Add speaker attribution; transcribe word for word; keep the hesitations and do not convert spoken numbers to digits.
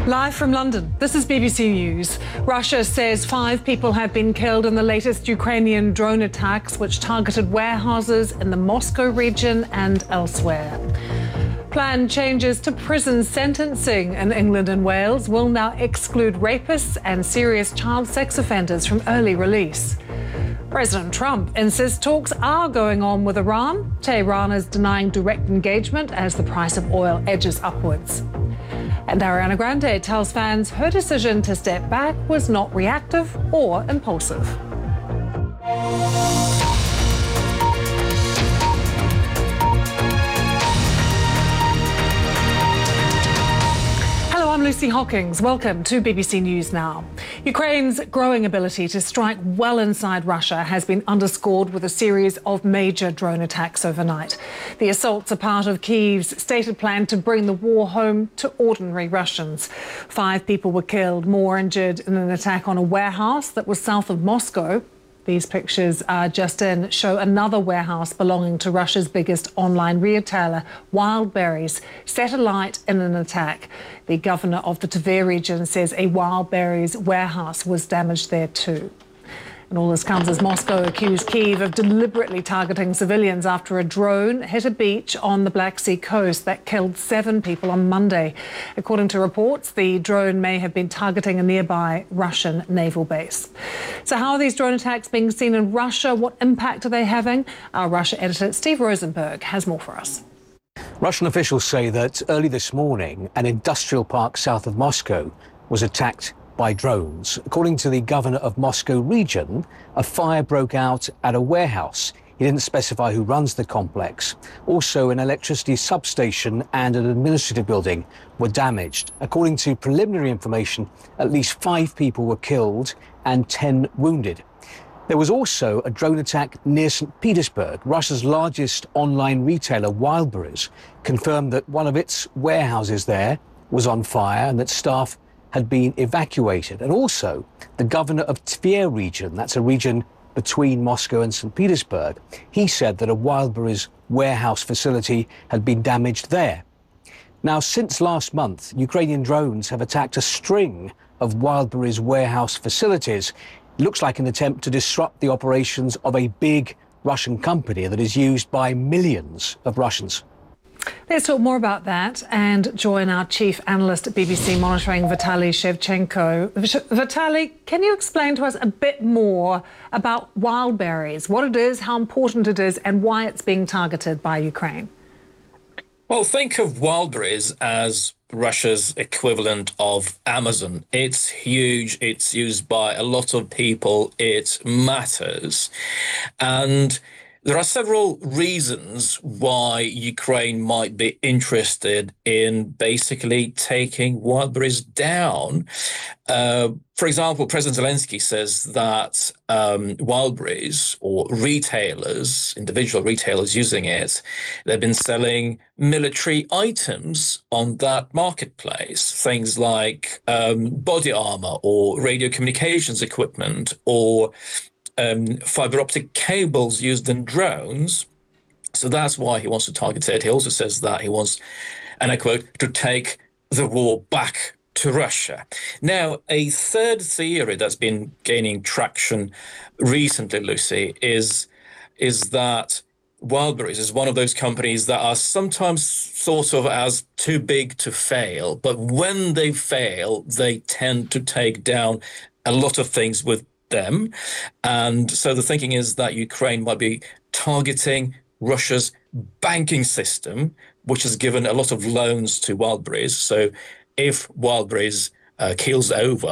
Speaker 1: Live from London, this is B B C News. Russia says five people have been killed in the latest Ukrainian drone attacks, which targeted warehouses in the Moscow region and elsewhere. Planned changes to prison sentencing in England and Wales will now exclude rapists and serious child sex offenders from early release. President Trump insists talks are going on with Iran. Tehran is denying direct engagement as the price of oil edges upwards. And Ariana Grande tells fans her decision to step back was not reactive or impulsive. I'm Lucy Hockings. Welcome to B B C News Now. Ukraine's growing ability to strike well inside Russia has been underscored with a series of major drone attacks overnight. The assaults are part of Kyiv's stated plan to bring the war home to ordinary Russians. Five people were killed, more injured in an attack on a warehouse that was south of Moscow. These pictures are just in show another warehouse belonging to Russia's biggest online retailer, Wildberries, set alight in an attack. The governor of the Tver region says a Wildberries warehouse was damaged there too. And all this comes as Moscow accused Kyiv of deliberately targeting civilians after a drone hit a beach on the Black Sea coast that killed seven people on Monday. According to reports, the drone may have been targeting a nearby Russian naval base. So how are these drone attacks being seen in Russia? What impact are they having? Our Russia editor, Steve Rosenberg, has more for us.
Speaker 2: Russian officials say that early this morning, an industrial park south of Moscow was attacked by drones. According to the governor of Moscow region, a fire broke out at a warehouse. He didn't specify who runs the complex. Also, an electricity substation and an administrative building were damaged. According to preliminary information, at least five people were killed and ten wounded. There was also a drone attack near Saint Petersburg. Russia's largest online retailer, Wildberries, confirmed that one of its warehouses there was on fire and that staff had been evacuated. And also, the governor of Tver region, that's a region between Moscow and Saint Petersburg, he said that a Wildberries warehouse facility had been damaged there. Now, since last month, Ukrainian drones have attacked a string of Wildberries warehouse facilities. It looks like an attempt to disrupt the operations of a big Russian company that is used by millions of Russians.
Speaker 1: Let's talk more about that and join our chief analyst at B B C Monitoring, Vitaly Shevchenko. Vitaly, can you explain to us a bit more about Wildberries, what it is, how important it is, and why it's being targeted by Ukraine?
Speaker 3: Well, think of Wildberries as Russia's equivalent of Amazon. It's huge. It's used by a lot of people. It matters. And there are several reasons why Ukraine might be interested in basically taking Wildberries down. Uh, for example, President Zelensky says that um, Wildberries, or retailers, individual retailers using it, they've been selling military items on that marketplace, things like um, body armor or radio communications equipment or Um, fiber optic cables used in drones. So that's why he wants to target it. He also says that he wants, and I quote, to take the war back to Russia. Now, a third theory that's been gaining traction recently, Lucy, is, is that Wildberries is one of those companies that are sometimes thought of as too big to fail. But when they fail, they tend to take down a lot of things with them. And so the thinking is that Ukraine might be targeting Russia's banking system, which has given a lot of loans to Wildberries. So if Wildberries uh, keels over,